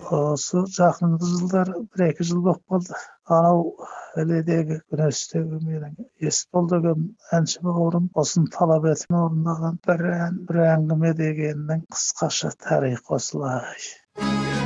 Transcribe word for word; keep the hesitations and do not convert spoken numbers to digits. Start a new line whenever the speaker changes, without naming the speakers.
Осы жақынғы жылдар бір-екі жыл болып қалды. Анау Іледегі күрестегі менің Есбол деген әнші бауырым осыны талап етіп орындаған бір ән, бір әңгіме дегеннің қысқаша тарихы осылай.